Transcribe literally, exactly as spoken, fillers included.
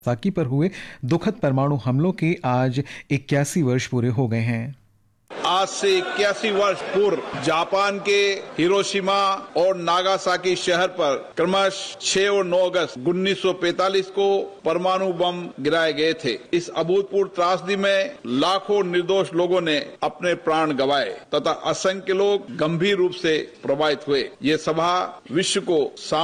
Nagasaki पर हुए दुखद परमाणु हमलों के आज इक्यासी वर्ष पूरे हो गए हैं। आज से इक्यासी वर्ष पूर्व जापान के हिरोशिमा और नागासाकी शहर पर क्रमशः छह और नौ अगस्त उन्नीस सौ पैंतालीस को परमाणु बम गिराए गए थे। इस अभूतपूर्व त्रासदी में लाखों निर्दोष लोगों ने अपने प्राण गंवाए तथा असंख्य लोग गंभीर रूप से प्रभावित हुए। ये सभा विश्व को